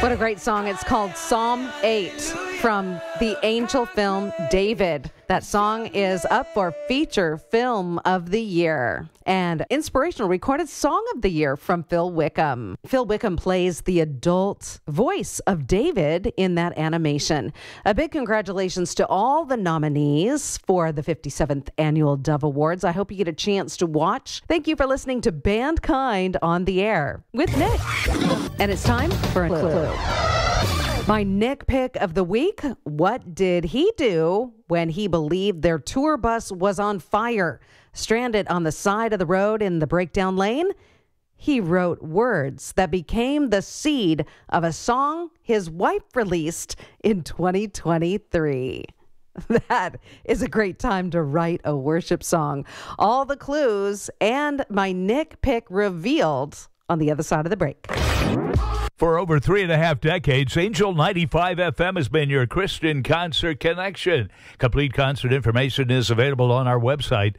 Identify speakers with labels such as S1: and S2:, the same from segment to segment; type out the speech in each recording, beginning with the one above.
S1: What a great song. It's called Psalm 8 from the Angel film David. That song is up for Feature Film of the Year and Inspirational Recorded Song of the Year from Phil Wickham. Phil Wickham plays the adult voice of David in that animation. A big congratulations to all the nominees for the 57th Annual Dove Awards. I hope you get a chance to watch. Thank you for listening to Bandkind on the Air with Nick. And it's time for a clue. My Nick pick of the week. What did he do when he believed their tour bus was on fire? Stranded on the side of the road in the breakdown lane, he wrote words that became the seed of a song his wife released in 2023. That is a great time to write a worship song. All the clues and my Nick pick revealed on the other side of the break.
S2: For over 3.5 decades, Angel 95 FM has been your Christian concert connection. Complete concert information is available on our website,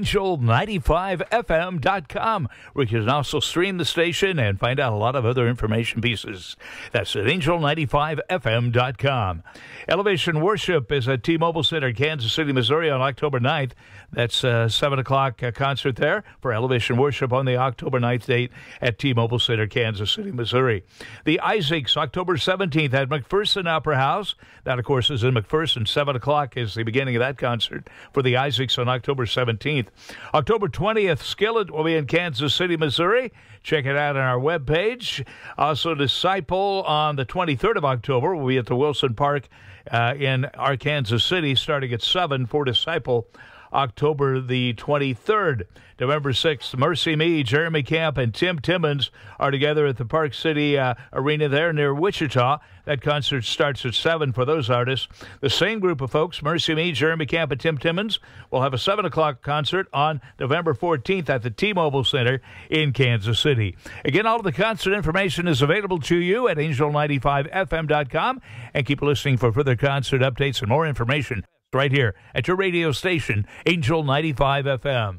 S2: angel95fm.com, where you can also stream the station and find out a lot of other information pieces. That's at angel95fm.com. Elevation Worship is at T-Mobile Center, Kansas City, Missouri on October 9th. That's a 7 o'clock concert there for Elevation Worship on the October 9th date at T-Mobile Center, Kansas City, Missouri. The Isaacs, October 17th at McPherson Opera House. That, of course, is in McPherson. 7 o'clock is the beginning of that concert for the Isaacs on October 17th. October 20th, Skillet will be in Kansas City, Missouri. Check it out on our webpage. Also, Disciple on the 23rd of October will be at the Wilson Park in Arkansas City, starting at 7 for Disciple. October the 23rd. November 6th, Mercy Me, Jeremy Camp, and Tim Timmons are together at the Park City Arena there near Wichita. That concert starts at 7 for those artists. The same group of folks, Mercy Me, Jeremy Camp, and Tim Timmons, will have a 7 o'clock concert on November 14th at the T-Mobile Center in Kansas City. Again, all of the concert information is available to you at angel95fm.com, and keep listening for further concert updates and more information right here at your radio station, Angel 95 FM.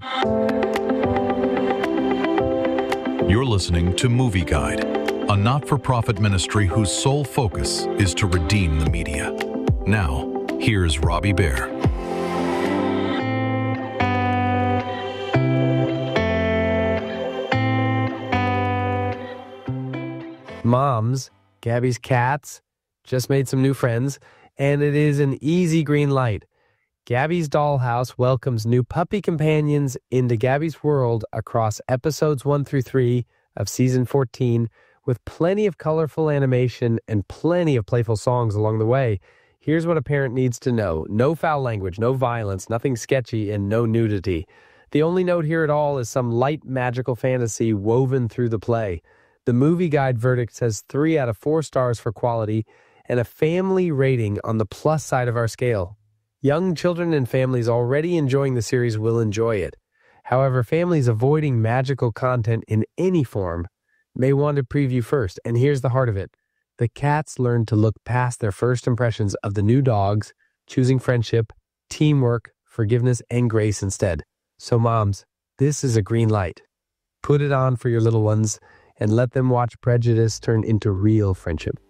S3: You're listening to Movie Guide, a not-for-profit ministry whose sole focus is to redeem the media. Now, here's Robbie Bear.
S4: Moms, Gabby's cats, just made some new friends, and it is an easy green light. Gabby's Dollhouse welcomes new puppy companions into Gabby's world across episodes 1 through 3 of season 14, with plenty of colorful animation and plenty of playful songs along the way. Here's what a parent needs to know. No foul language, no violence, nothing sketchy, and no nudity. The only note here at all is some light magical fantasy woven through the play. The Movie Guide verdict says 3 out of 4 stars for quality, and a family rating on the plus side of our scale. Young children and families already enjoying the series will enjoy it. However, families avoiding magical content in any form may want to preview first, and here's the heart of it. The cats learn to look past their first impressions of the new dogs, choosing friendship, teamwork, forgiveness, and grace instead. So moms, this is a green light. Put it on for your little ones and let them watch prejudice turn into real friendship.